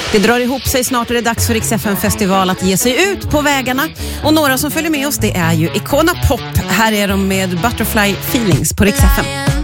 Det drar ihop sig, snart är det dags för Rix FM-festival att ge sig ut på vägarna. Och några som följer med oss, det är ju Icona Pop. Här är de med Butterfly Feelings på Rix FM.